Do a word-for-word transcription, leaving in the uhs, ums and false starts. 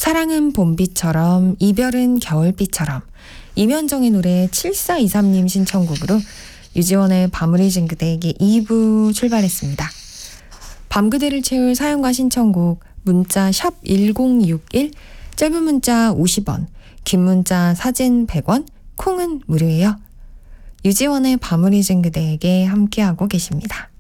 사랑은 봄비처럼 이별은 겨울비처럼 이면정의 노래 칠사이삼님 신청곡으로 유지원의 밤을 잊은 그대에게 이 부 출발했습니다. 밤그대를 채울 사연과 신청곡 문자 샵 일공육일, 짧은 문자 오십 원, 긴 문자 사진 백 원, 콩은 무료예요. 유지원의 밤을 잊은 그대에게 함께하고 계십니다.